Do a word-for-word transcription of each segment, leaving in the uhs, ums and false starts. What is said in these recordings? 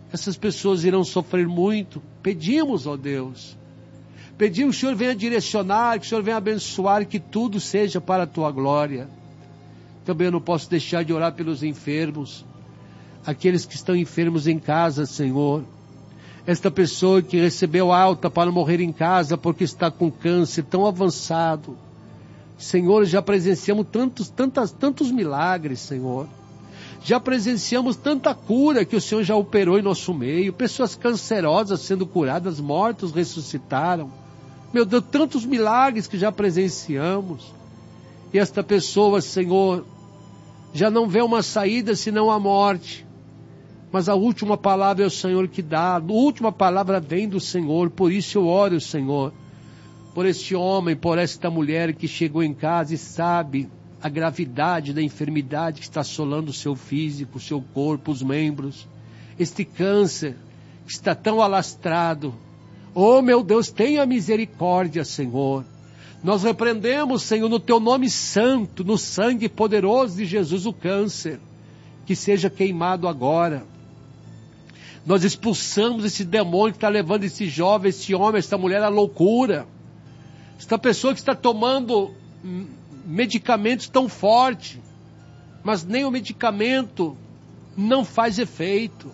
essas pessoas irão sofrer muito. Pedimos, ó Deus, pedimos que o Senhor venha direcionar, que o Senhor venha abençoar, que tudo seja para a Tua glória. Também eu não posso deixar de orar pelos enfermos, aqueles que estão enfermos em casa, Senhor. Esta pessoa que recebeu alta para morrer em casa porque está com câncer tão avançado. Senhor, já presenciamos tantos, tantas, tantos milagres, Senhor. Já presenciamos tanta cura que o Senhor já operou em nosso meio. Pessoas cancerosas sendo curadas, mortos ressuscitaram. Meu Deus, tantos milagres que já presenciamos. E esta pessoa, Senhor, já não vê uma saída senão a morte. Mas a última palavra é o Senhor que dá. A última palavra vem do Senhor. Por isso eu oro, Senhor, por este homem, por esta mulher que chegou em casa e sabe a gravidade da enfermidade que está assolando o seu físico, o seu corpo, os membros. Este câncer que está tão alastrado. Oh, meu Deus, tenha misericórdia, Senhor. Nós repreendemos, Senhor, no Teu nome santo, no sangue poderoso de Jesus, o câncer. Que seja queimado agora. Nós expulsamos esse demônio que está levando esse jovem, esse homem, essa mulher à loucura. Esta pessoa que está tomando medicamentos tão fortes, mas nem o medicamento não faz efeito.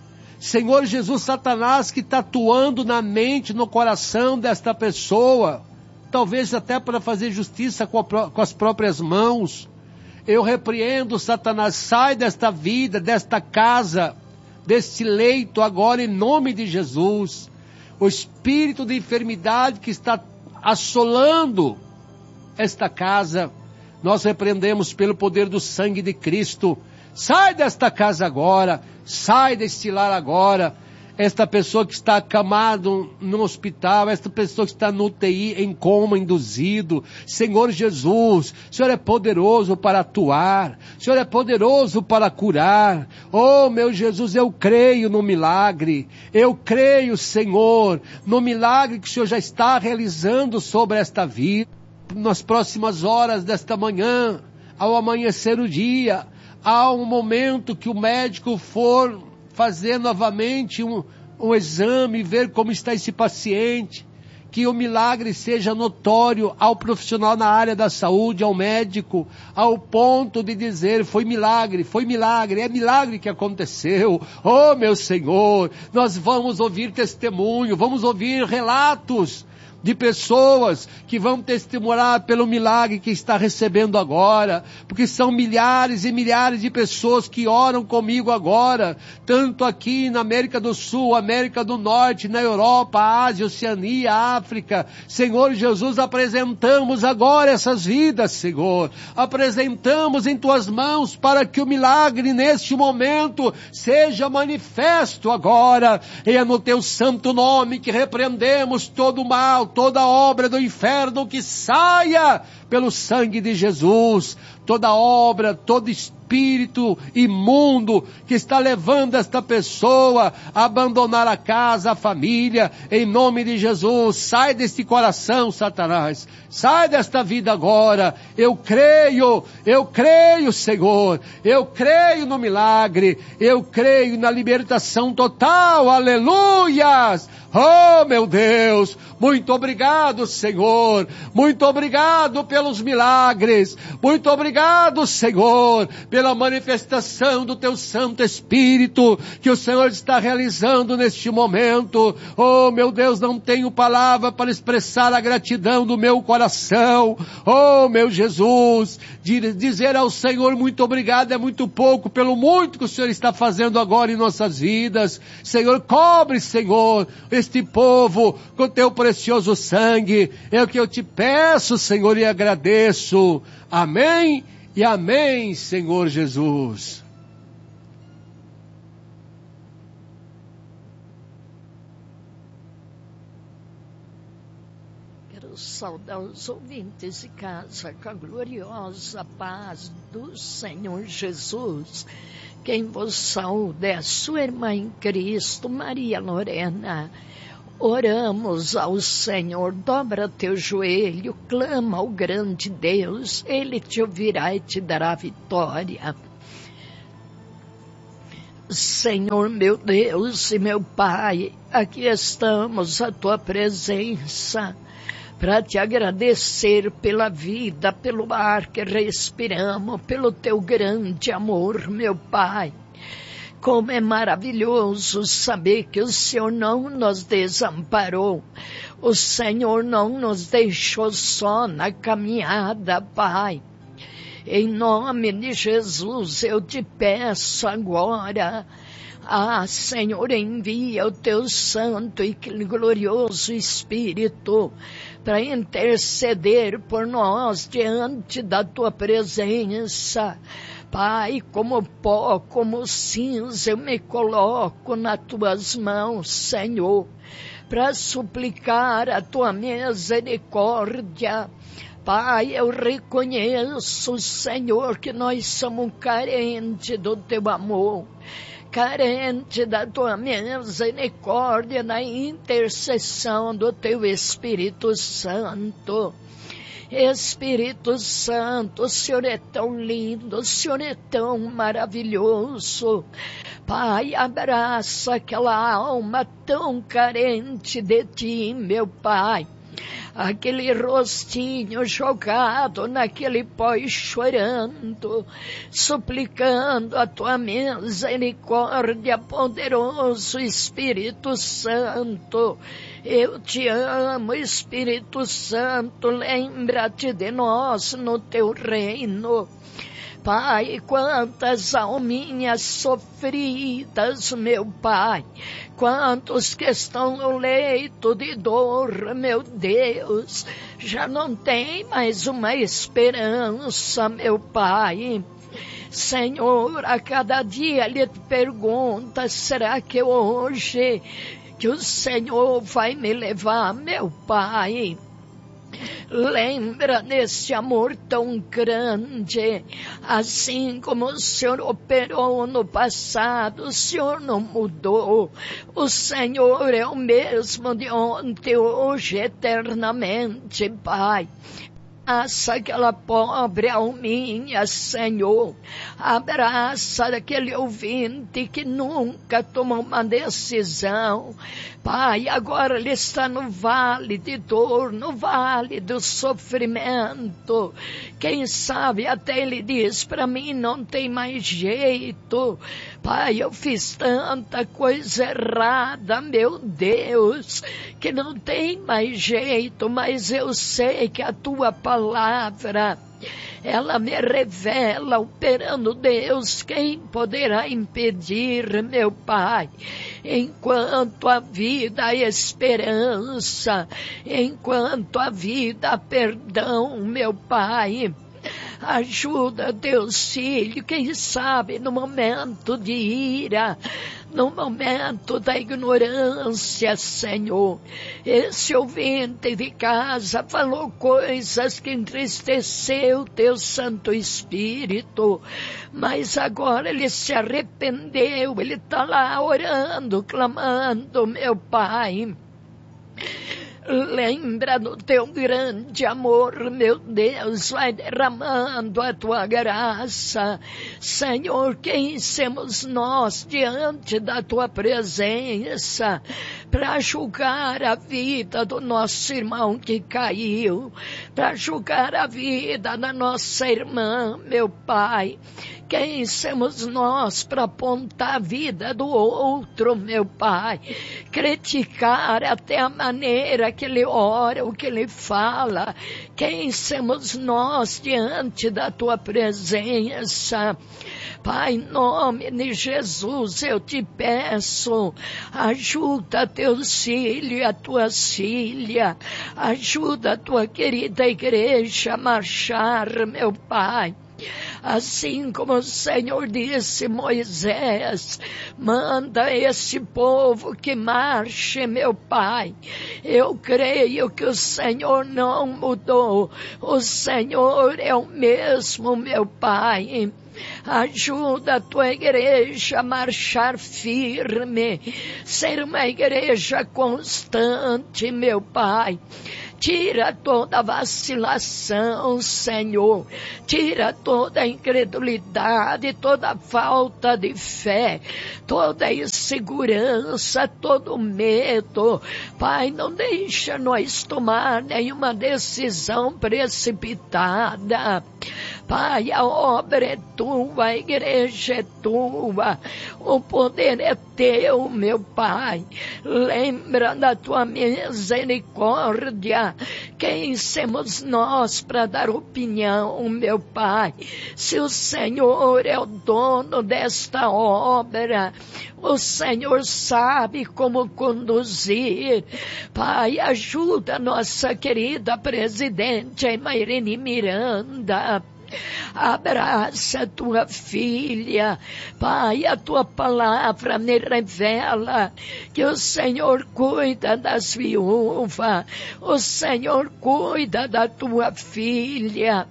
Senhor Jesus, Satanás que está atuando na mente, no coração desta pessoa, talvez até para fazer justiça com, a, com as próprias mãos. Eu repreendo, Satanás, sai desta vida, desta casa, deste leito agora em nome de Jesus. O espírito de enfermidade que está assolando esta casa, nós repreendemos pelo poder do sangue de Cristo. Sai desta casa agora, sai deste lar agora. Esta pessoa que está acamado no hospital, esta pessoa que está no U T I, em coma induzido. Senhor Jesus, o Senhor é poderoso para atuar, o Senhor é poderoso para curar. Oh, meu Jesus, eu creio no milagre, eu creio, Senhor, no milagre que o Senhor já está realizando sobre esta vida. Nas próximas horas desta manhã, ao amanhecer o dia, há um momento que o médico for fazer novamente um, um exame, ver como está esse paciente, que o milagre seja notório ao profissional na área da saúde, ao médico, ao ponto de dizer, foi milagre, foi milagre, é milagre que aconteceu. Oh, meu Senhor, nós vamos ouvir testemunho, vamos ouvir relatos de pessoas que vão testemunhar pelo milagre que está recebendo agora, porque são milhares e milhares de pessoas que oram comigo agora, tanto aqui na América do Sul, América do Norte, na Europa, Ásia, Oceania, África. Senhor Jesus, apresentamos agora essas vidas, Senhor, apresentamos em Tuas mãos para que o milagre neste momento seja manifesto agora, e é no Teu santo nome que repreendemos todo o mal, toda obra do inferno que saia pelo sangue de Jesus, toda obra, todo espírito imundo que está levando esta pessoa a abandonar a casa, a família, em nome de Jesus, sai deste coração, Satanás, sai desta vida agora. Eu creio, eu creio, Senhor, eu creio no milagre, eu creio na libertação total, aleluias. Oh, meu Deus, muito obrigado, Senhor, muito obrigado pelos milagres, muito obrigado, Senhor, pela manifestação do Teu Santo Espírito, que o Senhor está realizando neste momento. Oh, meu Deus, não tenho palavra para expressar a gratidão do meu coração. Oh, meu Jesus, dizer ao Senhor muito obrigado é muito pouco, pelo muito que o Senhor está fazendo agora em nossas vidas. Senhor, cobre, Senhor, este povo com Teu precioso sangue. É o que eu Te peço, Senhor, e agradeço. Amém e amém, Senhor Jesus. Quero saudar os ouvintes de casa com a gloriosa paz do Senhor Jesus. Quem vos saúda é a sua irmã em Cristo, Maria Lorena. Oramos ao Senhor, dobra teu joelho, clama ao grande Deus, Ele te ouvirá e te dará vitória. Senhor meu Deus e meu Pai, aqui estamos à tua presença para te agradecer pela vida, pelo ar que respiramos, pelo teu grande amor, meu Pai. Como é maravilhoso saber que o Senhor não nos desamparou, o Senhor não nos deixou só na caminhada, Pai. Em nome de Jesus, eu te peço agora, ah, Senhor, envia o teu santo e glorioso Espírito para interceder por nós diante da tua presença. Pai, como pó, como cinza, eu me coloco nas tuas mãos, Senhor, para suplicar a tua misericórdia. Pai, eu reconheço, Senhor, que nós somos carentes do teu amor, carente da tua misericórdia, na intercessão do teu Espírito Santo. Espírito Santo, o Senhor é tão lindo, o Senhor é tão maravilhoso. Pai, abraça aquela alma tão carente de ti, meu Pai. Aquele rostinho jogado naquele pó e chorando, suplicando a tua misericórdia, poderoso Espírito Santo. Eu te amo, Espírito Santo, lembra-te de nós no teu reino. Pai, quantas alminhas sofridas, meu Pai, quantos que estão no leito de dor, meu Deus, já não tem mais uma esperança, meu Pai. Senhor, a cada dia Ele te pergunta, será que hoje que o Senhor vai me levar, meu Pai? Lembra desse amor tão grande, assim como o Senhor operou no passado, o Senhor não mudou, o Senhor é o mesmo de ontem, hoje, eternamente, Pai. Abraça aquela pobre alminha, Senhor. Abraça aquele ouvinte que nunca tomou uma decisão. Pai, agora ele está no vale de dor, no vale do sofrimento. Quem sabe até ele diz, para mim não tem mais jeito. Pai, eu fiz tanta coisa errada, meu Deus, que não tem mais jeito, mas eu sei que a tua palavra, ela me revela, operando Deus, quem poderá impedir, meu Pai? Enquanto a vida há esperança, enquanto a vida há perdão, meu Pai. Ajuda Deus, filho, quem sabe no momento de ira, no momento da ignorância, Senhor. Esse ouvinte de casa falou coisas que entristeceu teu Santo Espírito, mas agora ele se arrependeu, ele está lá orando, clamando, meu Pai. Lembra do teu grande amor, meu Deus, vai derramando a tua graça. Senhor, quem somos nós diante da tua presença para julgar a vida do nosso irmão que caiu, para julgar a vida da nossa irmã, meu Pai? Quem somos nós para apontar a vida do outro, meu Pai? Criticar até a maneira que ele ora, o que ele fala. Quem somos nós diante da tua presença? Pai, em nome de Jesus, eu te peço, ajuda teus filhos e a tua filha, ajuda a tua querida igreja a marchar, meu Pai. Assim como o Senhor disse, Moisés, manda esse povo que marche, meu Pai. Eu creio que o Senhor não mudou, o Senhor é o mesmo, meu Pai. Ajuda a tua igreja a marchar firme, ser uma igreja constante, meu Pai. Tira toda a vacilação, Senhor. Tira toda a incredulidade, toda a falta de fé, toda a insegurança, todo o medo. Pai, não deixa nós tomar nenhuma decisão precipitada. Pai, a obra é tua, a igreja é tua, o poder é teu, meu Pai. Lembra da tua misericórdia. Quem somos nós para dar opinião, meu Pai? Se o Senhor é o dono desta obra, o Senhor sabe como conduzir. Pai, ajuda a nossa querida presidente, a Mairene Miranda. Abraça a tua filha, Pai, a tua palavra me revela que o Senhor cuida das viúvas, o Senhor cuida da tua filha.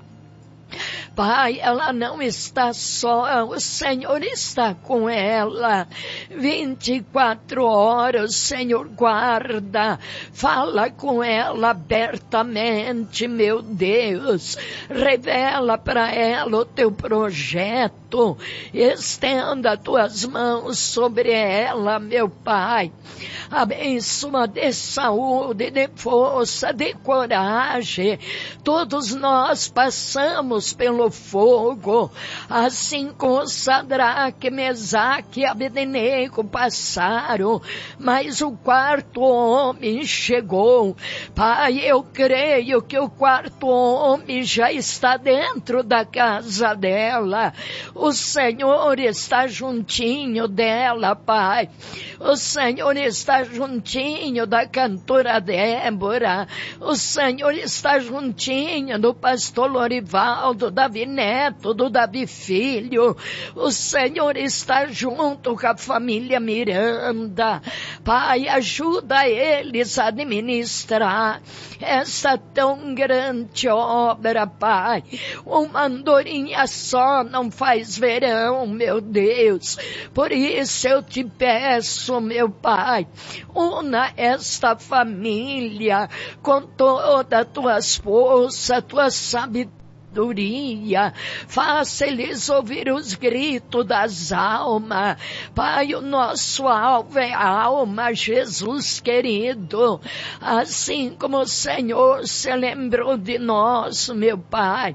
Pai, ela não está só, o Senhor está com ela, vinte e quatro horas, o Senhor guarda, fala com ela abertamente, meu Deus, revela para ela o teu projeto, estenda tuas mãos sobre ela, meu Pai, abençoa de saúde, de força, de coragem. Todos nós passamos pelo fogo, assim como Sadraque, Mesaque e Abednego passaram, mas o quarto homem chegou. Pai, eu creio que o quarto homem já está dentro da casa dela. O Senhor está juntinho dela, Pai. O Senhor está juntinho da cantora Débora. O Senhor está juntinho do pastor Lorivaldo, Davi Neto, do Davi Filho. O Senhor está junto com a família Miranda. Pai, ajuda eles a administrar essa tão grande obra, Pai. Uma andorinha só não faz verão, meu Deus. Por isso eu te peço, meu Pai, una esta família com toda a tua força, tua sabedoria. Faça eles ouvir os gritos das almas. Pai, o nosso alvo é a alma, Jesus querido. Assim como o Senhor se lembrou de nós, meu Pai.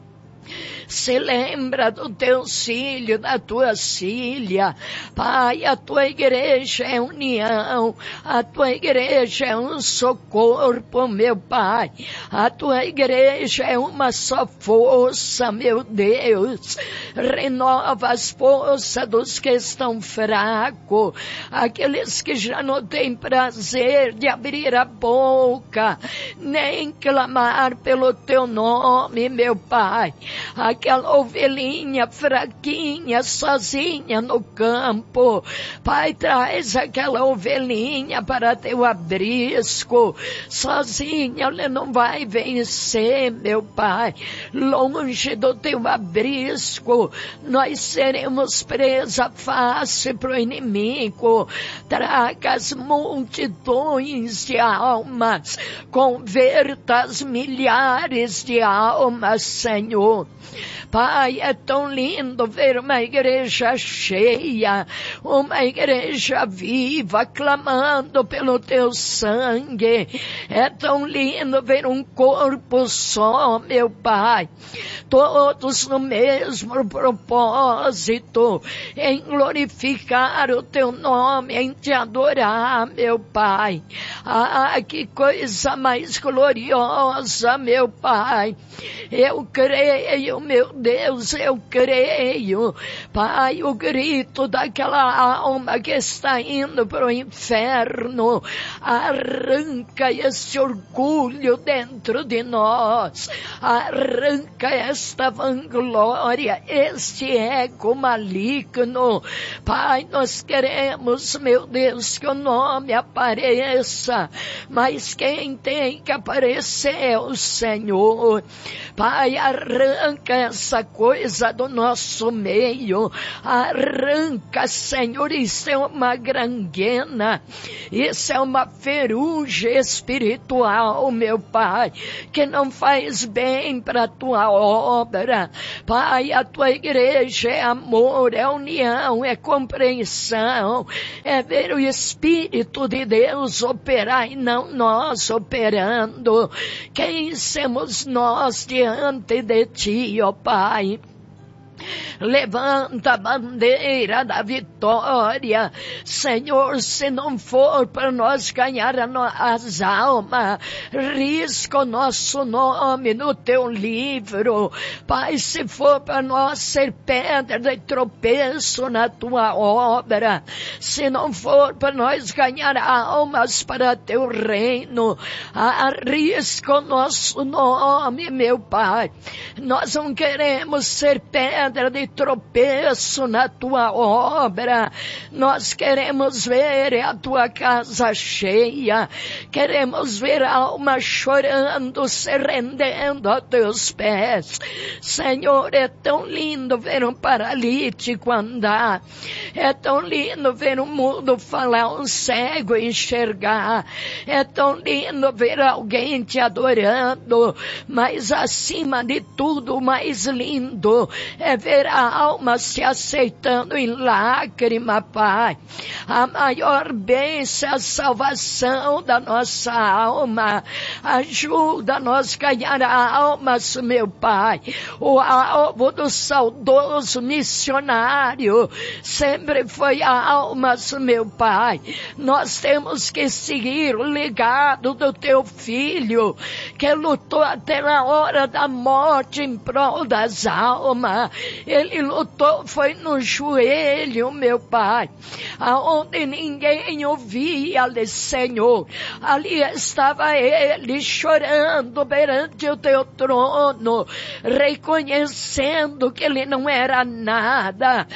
Se lembra do teu filho, da tua filha. Pai, a tua igreja é união, a tua igreja é um só corpo, meu Pai. A tua igreja é uma só força, meu Deus. Renova as forças dos que estão fracos, aqueles que já não têm prazer de abrir a boca, nem clamar pelo teu nome, meu Pai. Aquela ovelhinha fraquinha, sozinha no campo. Pai, traz aquela ovelhinha para teu abrisco. Sozinha ela não vai vencer, meu Pai. Longe do teu abrisco, nós seremos presa fácil para o inimigo. Traga as multidões de almas, converta as milhares de almas, Senhor. Pai, é tão lindo ver uma igreja cheia, uma igreja viva, clamando pelo teu sangue. É tão lindo ver um corpo só, meu Pai, todos no mesmo propósito, em glorificar o teu nome, em te adorar, meu Pai. Ah, que coisa mais gloriosa, meu Pai. Eu creio, meu Deus, eu creio. Pai, o grito daquela alma que está indo para o inferno, arranca esse orgulho dentro de nós, arranca esta vanglória, este ego maligno. Pai, nós queremos, meu Deus, que o nome apareça, mas quem tem que aparecer é o Senhor. Pai, arranca essa coisa do nosso meio. Arranca, Senhor, isso é uma granguena, isso é uma ferrugem espiritual, meu Pai, que não faz bem para a tua obra. Pai, a tua igreja é amor, é união, é compreensão, é ver o Espírito de Deus operar e não nós operando. Quem somos nós diante de ti, ó Pai? Levanta a bandeira da vitória, Senhor. Se não for para nós ganhar as almas, risca o nosso nome no teu livro, Pai. Se for para nós ser pedra de tropeço na tua obra, se não for para nós ganhar almas para teu reino, arrisca o nosso nome, meu Pai. Nós não queremos ser pedra de tropeço na tua obra. Nós queremos ver a tua casa cheia, queremos ver a alma chorando, se rendendo a teus pés. Senhor, é tão lindo ver um paralítico andar, é tão lindo ver um mudo falar, um cego enxergar, é tão lindo ver alguém te adorando, mas acima de tudo, o mais lindo é ver a alma se aceitando em lágrima, Pai. A maior bênção é a salvação da nossa alma. Ajuda nós a ganhar almas, meu Pai. O alvo do saudoso missionário sempre foi almas, meu Pai. Nós temos que seguir o legado do teu filho, que lutou até na hora da morte em prol das almas. Ele lutou, foi no joelho, meu Pai, aonde ninguém ouvia, ali, Senhor. Ali estava ele chorando perante o teu trono, reconhecendo que ele não era nada,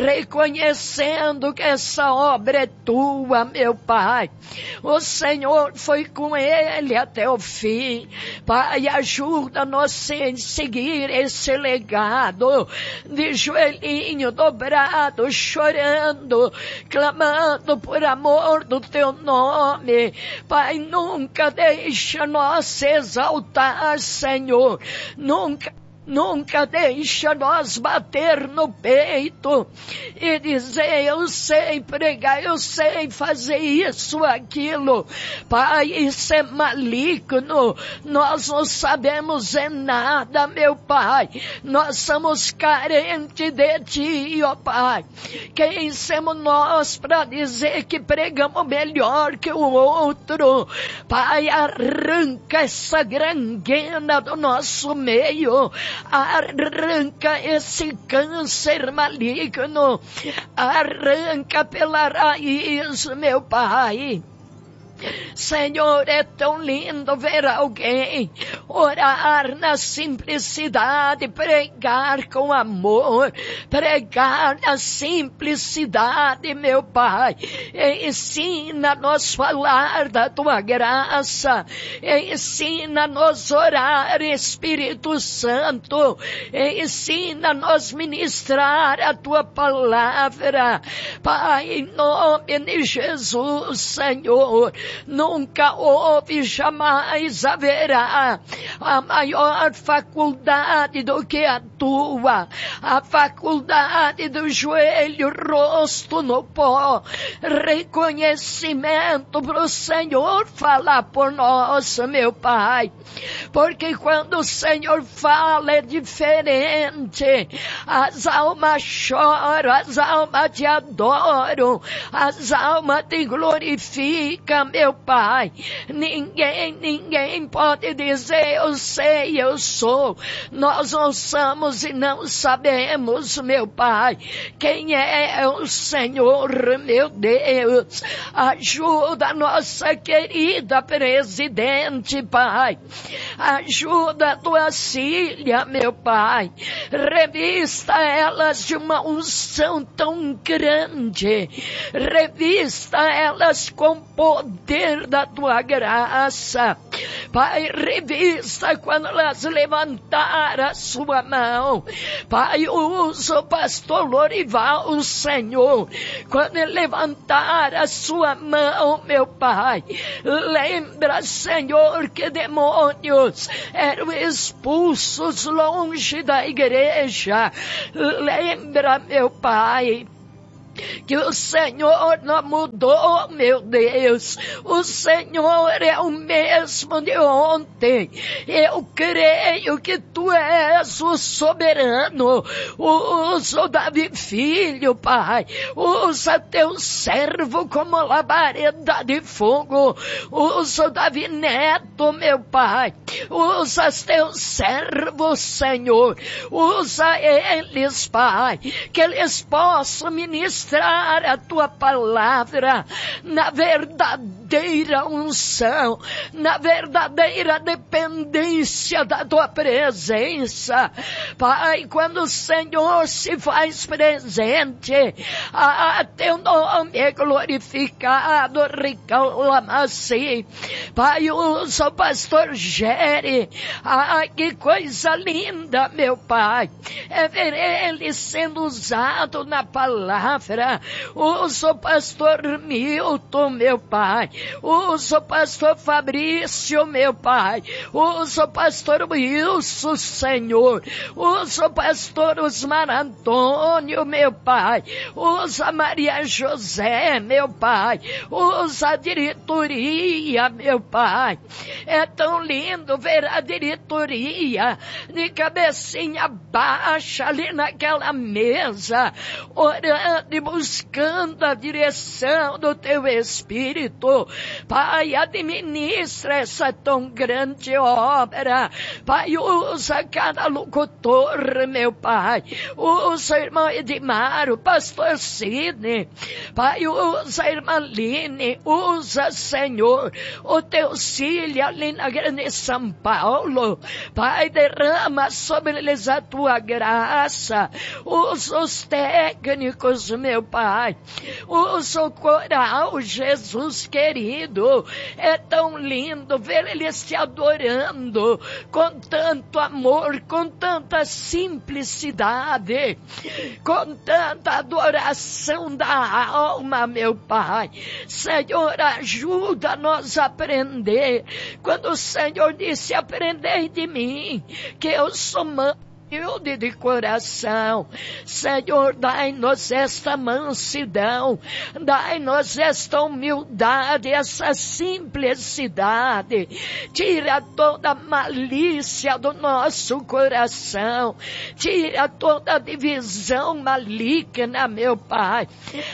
reconhecendo que essa obra é tua, meu Pai. O Senhor foi com ele até o fim. Pai, ajuda-nos a seguir esse legado, de joelhinho dobrado, chorando, clamando por amor do teu nome. Pai, nunca deixa nós exaltar, Senhor. Nunca Nunca deixa nós bater no peito e dizer, eu sei pregar, eu sei fazer isso, aquilo. Pai, isso é maligno. Nós não sabemos é nada, meu Pai. Nós somos carentes de ti, ó Pai. Quem somos nós para dizer que pregamos melhor que o outro? Pai, arranca essa granguena do nosso meio. Arranca esse câncer maligno, arranca pela raiz, meu Pai. Senhor, é tão lindo ver alguém orar na simplicidade, pregar com amor, pregar na simplicidade, meu Pai. Ensina-nos falar da tua graça, ensina-nos orar, Espírito Santo, ensina-nos ministrar a tua palavra, Pai, em nome de Jesus, Senhor. Nunca houve, jamais haverá a maior faculdade do que a tua, a faculdade do joelho, rosto no pó, reconhecimento para o Senhor falar por nós, meu Pai, porque quando o Senhor fala é diferente, as almas choram, as almas te adoram, as almas te glorificam, meu Pai. Ninguém, ninguém pode dizer eu sei, eu sou. Nós não somos e não sabemos, meu Pai, quem é o Senhor, meu Deus. Ajuda a nossa querida presidente, Pai. Ajuda a tua filha, meu Pai. Revista elas de uma unção tão grande. Revista elas com poder da tua graça. Pai, revista quando elas levantaram a sua mão. Pai, usa o pastor Lorival, o Senhor, quando ele levantar a sua mão, meu Pai. Lembra, Senhor, que demônios eram expulsos longe da igreja. Lembra, meu Pai, que o Senhor não mudou, meu Deus. O Senhor é o mesmo de ontem. Eu creio que Tu és o soberano. Usa o Davi Filho, Pai. Usa Teu servo como labareda de fogo. Usa o Davi Neto, meu Pai. Usa Teus servos, Senhor. Usa eles, Pai, que eles possam ministrar a Tua palavra na verdadeira unção, na verdadeira dependência da Tua presença. Pai, quando o Senhor se faz presente, a Teu nome é glorificado. Ricaulamasi. Pai, usa o pastor Gere. Ah, que coisa linda, meu Pai, é ver ele sendo usado na palavra. Usa o pastor Milton, meu Pai. Usa o pastor Fabrício, meu Pai. Usa o pastor Wilson, Senhor. Usa o pastor Osmar Antônio, meu Pai. Usa Maria José, meu Pai. Usa a diretoria, meu Pai. É tão lindo ver a diretoria de cabecinha baixa ali naquela mesa, orando e buscando a direção do Teu Espírito. Pai, administra essa tão grande obra. Pai, usa cada locutor, meu Pai. Usa a irmã Edmar, o pastor Sidney. Pai, usa a irmã Line. Usa, Senhor, o Teu Cília ali na grande São Paulo. Pai, derrama sobre eles a Tua graça. Usa os técnicos, meu Pai. Usa o coral, Jesus querido. É tão lindo ver eles Te adorando com tanto amor, com tanta simplicidade, com tanta adoração da alma, meu Pai. Senhor, ajuda-nos a aprender. Quando o Senhor disse: aprendei de mim, que eu sou manso, humilde de coração. Senhor, dai-nos esta mansidão, dai-nos esta humildade, essa simplicidade. Tira toda a malícia do nosso coração, tira toda a divisão maligna, meu Pai.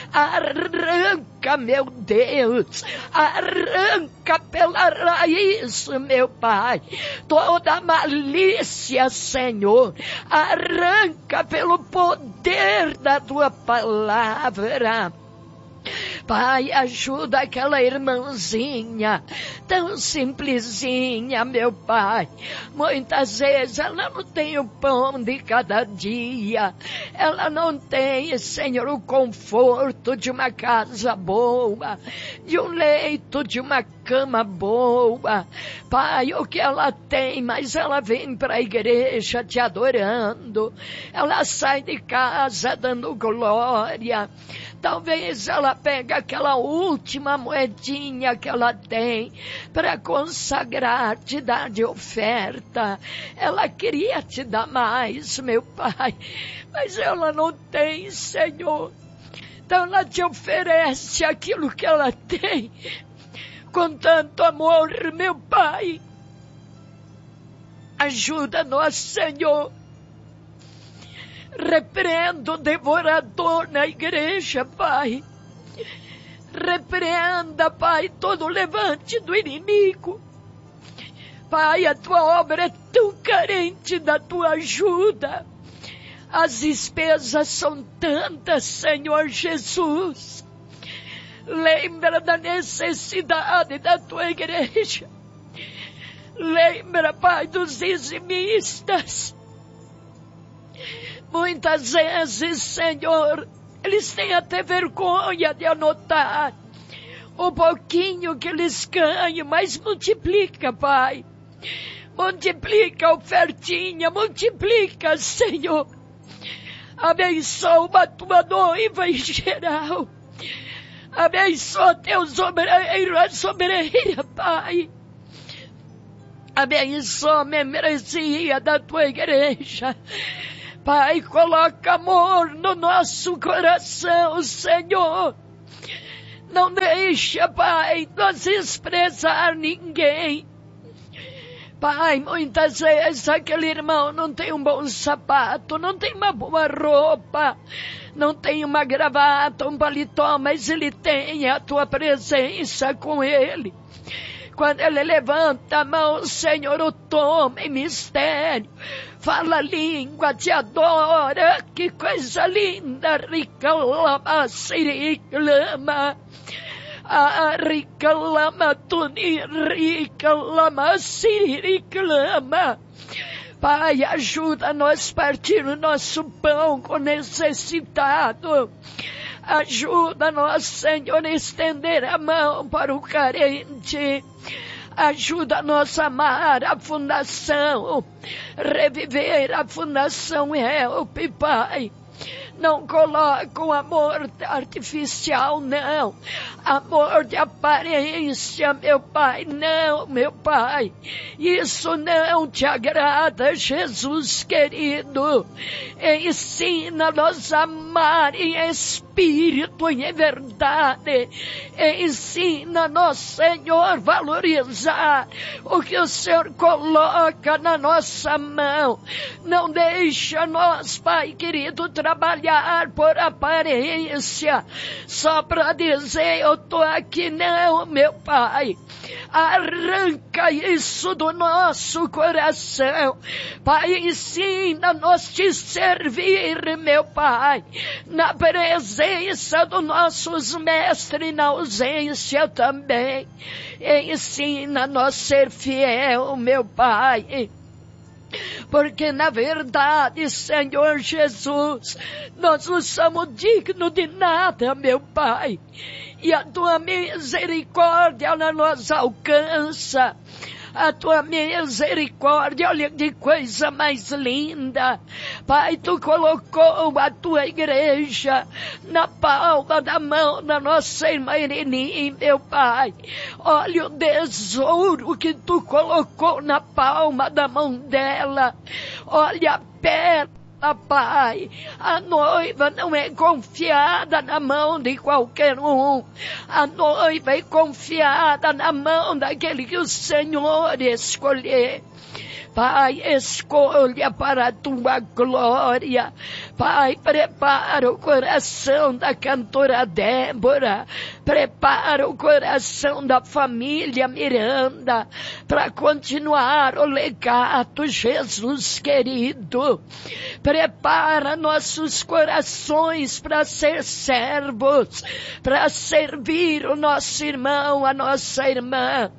Arranca, meu Deus, arranca pela raiz, meu Pai, toda a malícia, Senhor. Arranca pelo poder da Tua palavra. Pai, ajuda aquela irmãzinha, tão simplesinha, meu Pai. Muitas vezes ela não tem o pão de cada dia. Ela não tem, Senhor, o conforto de uma casa boa, de um leito, de uma cama boa. Pai, o que ela tem, mas ela vem para a igreja Te adorando. Ela sai de casa dando glória. Talvez ela pegue aquela última moedinha que ela tem para consagrar, Te dar de oferta. Ela queria Te dar mais, meu Pai, mas ela não tem, Senhor. Então ela Te oferece aquilo que ela tem com tanto amor, meu Pai. Ajuda-nos, Senhor. Repreenda o devorador na igreja, Pai. Repreenda, Pai, todo o levante do inimigo. Pai, a Tua obra é tão carente da Tua ajuda. As despesas são tantas, Senhor Jesus. Lembra da necessidade da Tua igreja. Lembra, Pai, dos dizimistas. Muitas vezes, Senhor, eles têm até vergonha de anotar o pouquinho que eles ganham, mas multiplica, Pai. Multiplica a ofertinha, multiplica, Senhor. Abençoa a tua noiva em geral. Abençoa teus obreiros, as obreiras, Pai. Abençoa a membresia da tua igreja. Pai, coloca amor no nosso coração, Senhor. Não deixa, Pai, nós desprezar ninguém. Pai, muitas vezes aquele irmão não tem um bom sapato, não tem uma boa roupa, não tem uma gravata, um paletó, mas ele tem a tua presença com ele. Quando ele levanta a mão, Senhor, o toma em mistério, fala a língua, te adora, que coisa linda, rica lama, siriclama. A rica lama, tuni, rica lama, siriclama. Pai, ajuda nós a partir o nosso pão com necessitado. Ajuda nós, Senhor, a estender a mão para o carente. Ajuda nós a amar a fundação, reviver a fundação Help, Pai. Não coloca um amor artificial, não. Amor de aparência, meu Pai. Não, meu Pai. Isso não te agrada, Jesus querido. Ensina-nos a amar em espírito e em verdade. Ensina-nos, Senhor, valorizar o que o Senhor coloca na nossa mão. Não deixa nós, Pai querido, trabalhar por aparência, só para dizer eu tô aqui. Não, meu Pai. Arranca isso do nosso coração. Pai, ensina-nos a te servir, meu Pai, na presença dos nossos mestres, na ausência também. Ensina-nos a ser fiel, meu Pai. Porque na verdade, Senhor Jesus, nós não somos dignos de nada, meu Pai. E a tua misericórdia, ela nos alcança. A tua misericórdia, olha que coisa mais linda. Pai, tu colocou a tua igreja na palma da mão da nossa irmã Irene, meu Pai. Olha o tesouro que tu colocou na palma da mão dela. Olha a pedra. Pai, a noiva não é confiada na mão de qualquer um. A noiva é confiada na mão daquele que o Senhor escolher. Pai, escolha para a tua glória. Pai, prepara o coração da cantora Débora. Prepara o coração da família Miranda para continuar o legado, Jesus querido. Prepara nossos corações para ser servos, para servir o nosso irmão, a nossa irmã.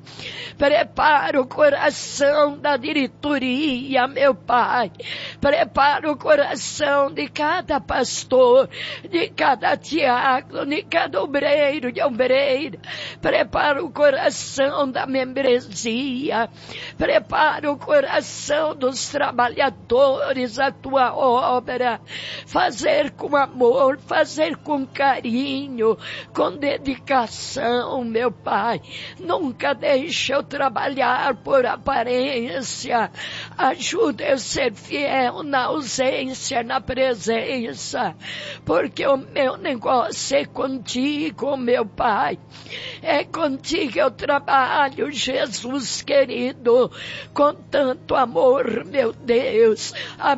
Prepara o coração da diretoria, meu Pai. Prepara o coração de cada pastor, de cada diácono, de cada obreiro, de obreira. Prepara o coração da membresia. Prepara o coração dos trabalhadores a tua obra. Fazer com amor, fazer com carinho, com dedicação, meu Pai. Nunca deixe eu trabalhar por aparência. Ajuda eu a ser fiel na ausência, na presença, porque o meu negócio é contigo, meu Pai. É contigo eu trabalho, Jesus querido, com tanto amor, meu Deus.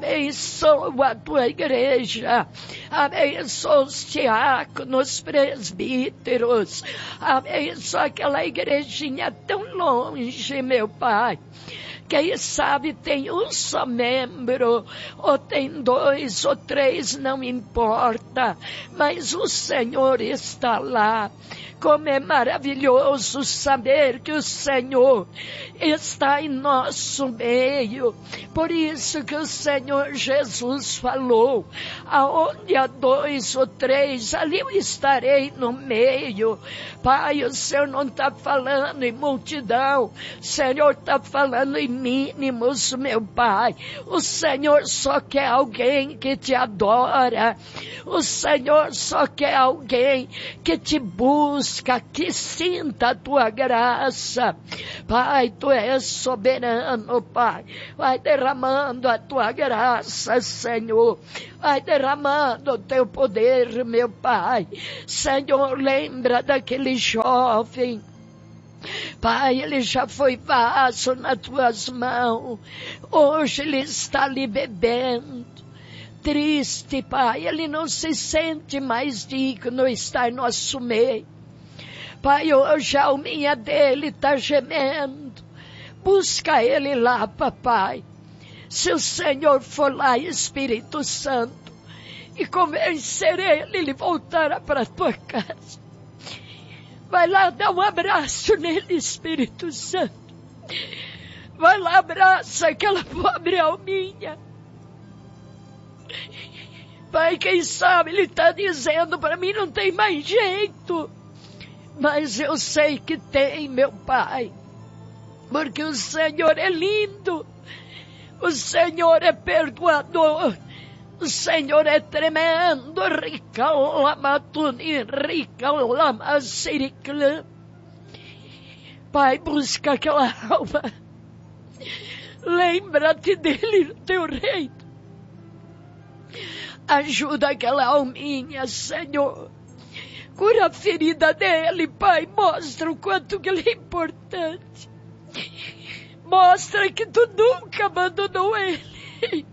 Abençoa a tua igreja, abençoa os diáconos, presbíteros, abençoa aquela igrejinha tão longe, meu Pai. Quem sabe tem um só membro, ou tem dois, ou três, não importa, mas o Senhor está lá. Como é maravilhoso saber que o Senhor está em nosso meio. Por isso que o Senhor Jesus falou, aonde há dois ou três, ali eu estarei no meio. Pai, o Senhor não está falando em multidão, o Senhor está falando em mínimos, meu Pai. O Senhor só quer alguém que te adora. O Senhor só quer alguém que te busca, que sinta a tua graça. Pai, tu és soberano, Pai. Vai derramando a tua graça, Senhor. Vai derramando o teu poder, meu Pai. Senhor, lembra daquele jovem. Pai, ele já foi vaso nas tuas mãos. Hoje ele está ali bebendo. Triste, Pai, ele não se sente mais digno de estar no nosso meio. Pai, hoje a alminha dele está gemendo. Busca ele lá, papai. Se o Senhor for lá, Espírito Santo, e convencer ele, ele voltará para a tua casa. Vai lá dar um abraço nele, Espírito Santo. Vai lá, abraça aquela pobre alminha. Pai, quem sabe ele está dizendo para mim, não tem mais jeito. Mas eu sei que tem, meu Pai. Porque o Senhor é lindo. O Senhor é perdoador. O Senhor é tremendo. Rica lamatuni, rica lamasiriclã. Pai, busca aquela alma. Lembra-te dele no teu reino. Ajuda aquela alminha, Senhor. Cura a ferida dele, Pai. Mostra o quanto que ele é importante. Mostra que tu nunca abandonou ele.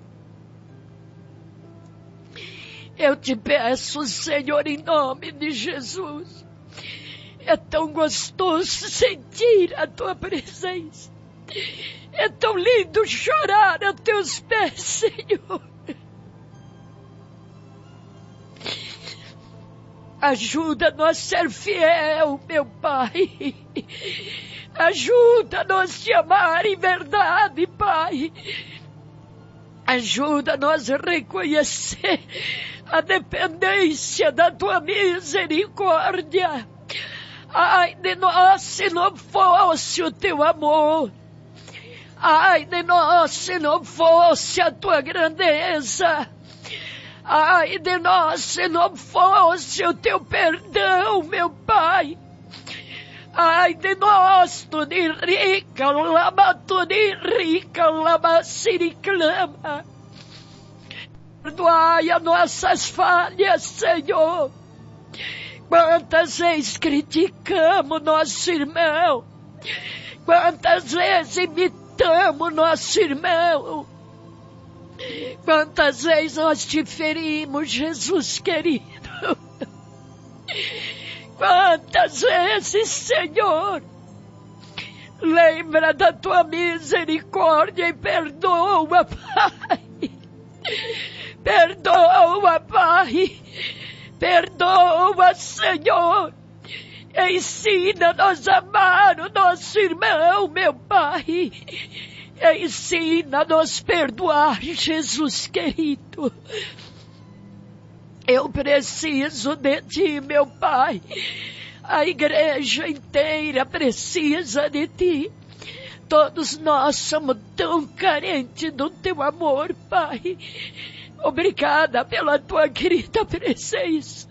Eu te peço, Senhor, em nome de Jesus. É tão gostoso sentir a tua presença. É tão lindo chorar a teus pés, Senhor. Ajuda-nos a ser fiel, meu Pai. Ajuda-nos a te amar em verdade, Pai. Ajuda-nos a reconhecer a dependência da tua misericórdia. Ai de nós se não fosse o teu amor. Ai de nós se não fosse a tua grandeza. Ai de nós se não fosse o teu perdão, meu Pai. Ai de nós, tu de rica, lama, tu de rica, lama, siriclama. Perdoai as nossas falhas, Senhor. Quantas vezes criticamos nosso irmão. Quantas vezes imitamos nosso irmão. Quantas vezes nós te ferimos, Jesus querido. Quantas vezes, Senhor, lembra da tua misericórdia e perdoa, Pai. Perdoa, Pai. Perdoa, Senhor. Ensina-nos a amar o nosso irmão, meu Pai. Ensina-nos a perdoar, Jesus querido. Eu preciso de ti, meu Pai. A igreja inteira precisa de ti. Todos nós somos tão carentes do teu amor, Pai. Obrigada pela tua querida presença.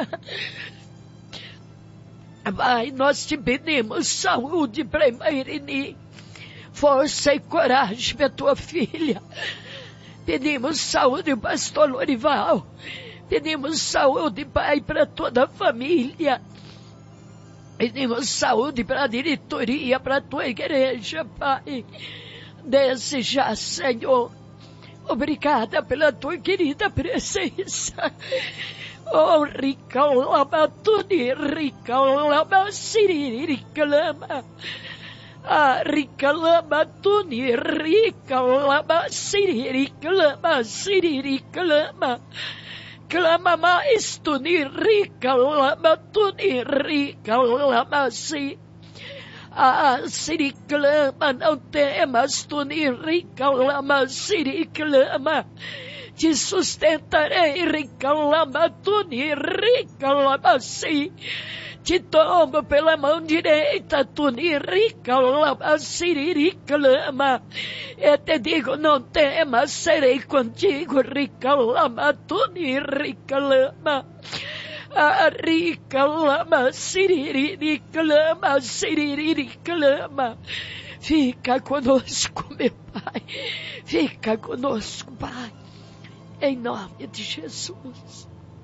Pai, nós te pedimos saúde para a irmã Irini. Força e coragem para tua filha. Pedimos saúde para o pastor Lorival. Pedimos saúde, Pai, para toda a família. Pedimos saúde para a diretoria, para a tua igreja, Pai. Desce já, Senhor. Obrigada pela tua querida presença. Oh, rica lama, tuni, rica lama, siriri, rica lama. Ah, rica lama, tuni, rica lama, siriri, rica lama, siriri, rica lama. clama mais, tu ni rica lama, tu ni rica lama, sim. Ah, Siri clama, não temas, tu ni rica lama, Siri clama. Te sustentarei, rica lama, tu ni rica lama, sim. Te tomo pela mão direita, tu ni rica lama, Siri rica lama. Eu te digo, não temas, serei contigo, rica lama, tu ni rica lama. Ah, rica lama, siriri, rica lama, siriri, rica lama. Fica conosco, meu Pai. Fica conosco, Pai. Em nome de Jesus.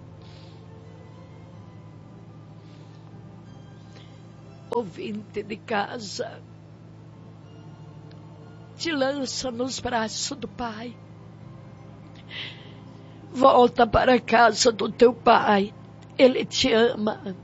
Ouvinte de casa, te lança nos braços do Pai. Volta para a casa do teu Pai. Ele te ama.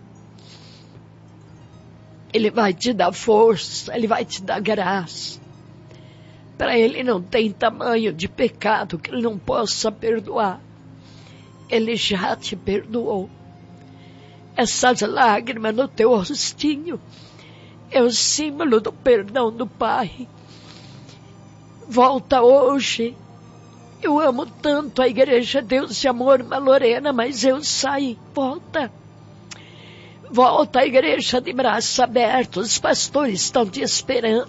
Ele vai te dar força. Ele vai te dar graça. Para Ele não tem tamanho de pecado que Ele não possa perdoar. Ele já te perdoou. Essas lágrimas no teu rostinho é o símbolo do perdão do Pai. Volta hoje. Eu amo tanto a igreja Deus e Amor, irmã Lorena, mas eu saí. Volta. Volta à igreja de braços abertos. Os pastores estão te esperando.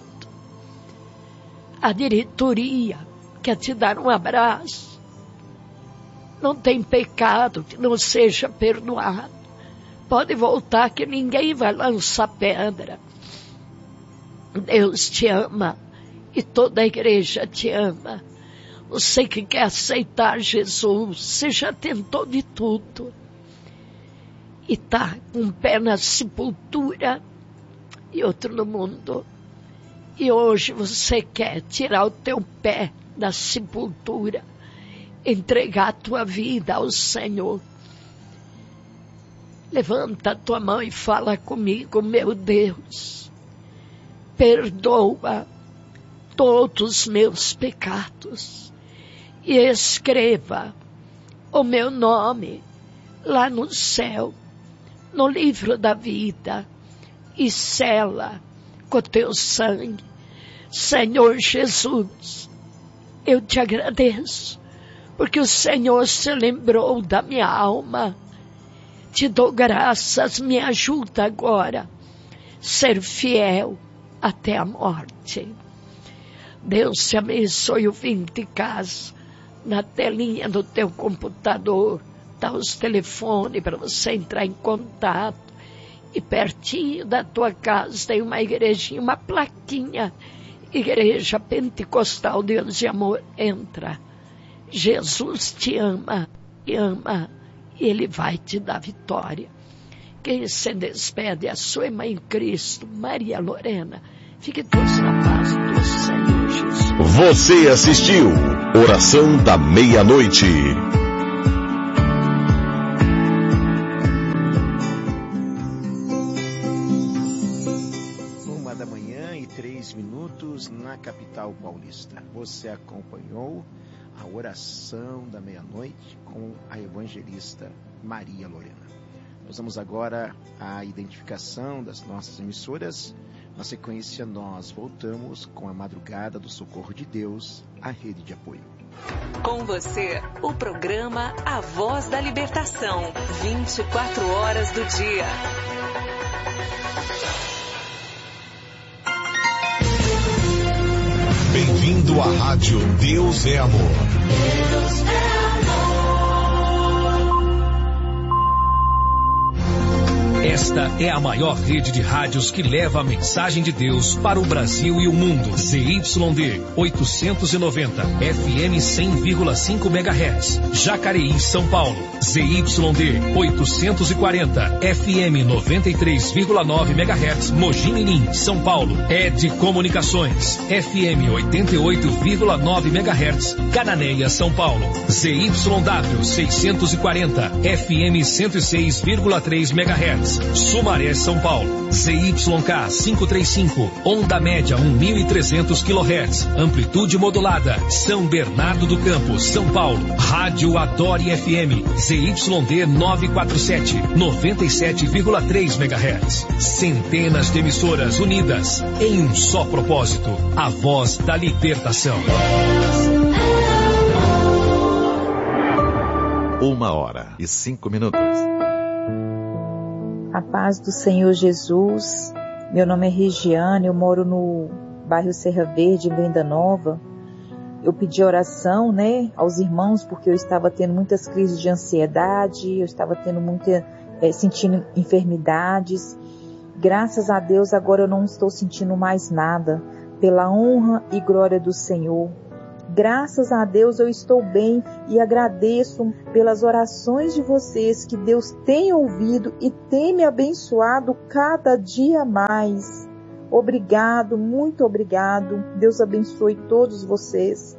A diretoria quer te dar um abraço. Não tem pecado que não seja perdoado. Pode voltar que ninguém vai lançar pedra. Deus te ama e toda a igreja te ama. Você que quer aceitar Jesus, você já tentou de tudo. E está com um pé na sepultura e outro no mundo. E hoje você quer tirar o teu pé da sepultura, entregar a tua vida ao Senhor. Levanta a tua mão e fala comigo, meu Deus. Perdoa todos os meus pecados. E escreva o meu nome lá no céu, no livro da vida, e sela com teu sangue. Senhor Jesus, eu te agradeço, porque o Senhor se lembrou da minha alma. Te dou graças, me ajuda agora a ser fiel até a morte. Deus te abençoe, o vinte casa. Na telinha do teu computador está os telefones para você entrar em contato. E pertinho da tua casa tem uma igrejinha, uma plaquinha. Igreja Pentecostal Deus e Amor. Entra. Jesus te ama, te ama. E Ele vai te dar vitória. Quem se despede é a sua irmã em Cristo, Maria Lorena. Fique todos na paz do Senhor Jesus. Você assistiu Oração da Meia-Noite. Uma da manhã e três minutos na capital paulista. Você acompanhou a Oração da Meia-Noite com a evangelista Maria Lorena. Nós vamos agora à identificação das nossas emissoras. Na sequência, nós voltamos com a Madrugada do Socorro de Deus, a rede de apoio. Com você, o programa A Voz da Libertação, vinte e quatro horas do dia. Bem-vindo à rádio Deus é Amor. Deus é amor. Esta é a maior rede de rádios que leva a mensagem de Deus para o Brasil e o mundo. Z Y D oitocentos e noventa, F M cem vírgula cinco megahertz, Jacareí, São Paulo. Z Y D oitocentos e quarenta, F M noventa e três vírgula nove megahertz, Mogi Mirim, São Paulo. Ed Comunicações, F M oitenta e oito vírgula nove megahertz, Cananéia, São Paulo. Z Y W seiscentos e quarenta, F M cento e seis vírgula três megahertz, Sumaré, São Paulo. Z Y K quinhentos e trinta e cinco, onda média um mil e trezentos quilohertz, amplitude modulada. São Bernardo do Campo, São Paulo. Rádio Adore F M, Z Y D novecentos e quarenta e sete, noventa e sete vírgula três megahertz. Centenas de emissoras unidas em um só propósito: a voz da libertação. Uma hora e cinco minutos. A paz do Senhor Jesus. Meu nome é Regiane, eu moro no bairro Serra Verde, em Venda Nova. Eu pedi oração, né, aos irmãos, porque eu estava tendo muitas crises de ansiedade, eu estava tendo muita, é, sentindo enfermidades. Graças a Deus, agora eu não estou sentindo mais nada, pela honra e glória do Senhor. Graças a Deus eu estou bem e agradeço pelas orações de vocês que Deus tem ouvido e tem me abençoado cada dia mais. Obrigado, muito obrigado. Deus abençoe todos vocês.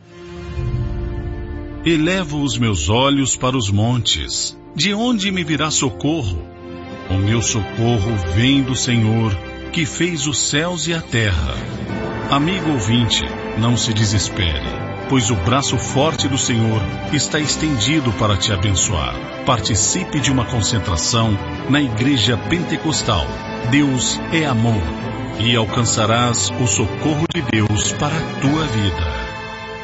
Elevo os meus olhos para os montes. De onde me virá socorro? O meu socorro vem do Senhor, que fez os céus e a terra. Amigo ouvinte, não se desespere, pois o braço forte do Senhor está estendido para te abençoar. Participe de uma concentração na Igreja Pentecostal. Deus é amor, e alcançarás o socorro de Deus para a tua vida.